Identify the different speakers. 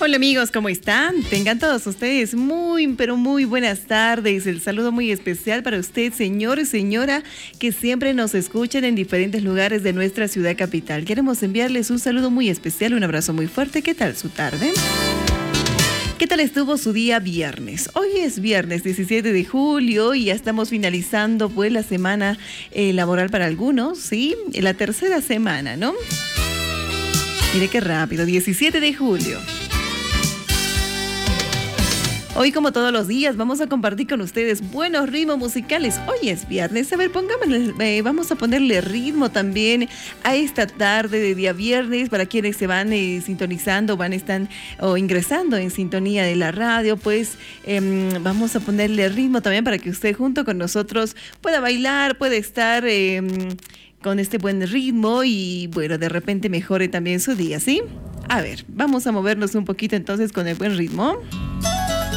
Speaker 1: Hola amigos, ¿cómo están? Tengan todos ustedes pero muy buenas tardes. El saludo muy especial para usted, señor y señora, que siempre nos escuchan en diferentes lugares de nuestra ciudad capital. Queremos enviarles un saludo muy especial, un abrazo muy fuerte. ¿Qué tal su tarde? ¿Qué tal estuvo su día viernes? Hoy es viernes 17 de julio y ya estamos finalizando pues la semana laboral para algunos, ¿sí? La tercera semana, ¿no? Mire qué rápido, 17 de julio. Hoy, como todos los días, vamos a compartir con ustedes buenos ritmos musicales. Hoy es viernes, a ver, vamos a ponerle ritmo también a esta tarde de día viernes. Para quienes se van sintonizando, o ingresando en sintonía de la radio, pues vamos a ponerle ritmo también para que usted junto con nosotros pueda bailar, pueda estar con este buen ritmo y, bueno, de repente mejore también su día, ¿sí? A ver, vamos a movernos un poquito entonces con el buen ritmo.